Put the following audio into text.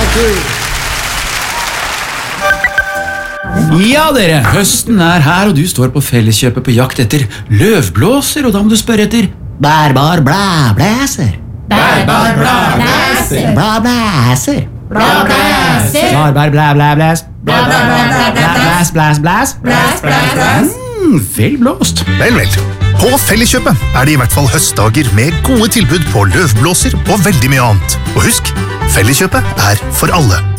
Ja, dere, høsten her, og du står på Felleskjøpet på jakt etter løvblåser, og da må du spørre etter bærbar blæblæser. Bærbar blæblæser. Blæblæser. Blæblæser. Bærbar blæblæblæs. Blæblæblæs. Blæs, blæs, blæs. Vel blåst. Vel. På Felleskjøpet det i hvert fall høstdager med gode tilbud på løvblåser og veldig mye annet. Og husk, Felleskjøpet for alle.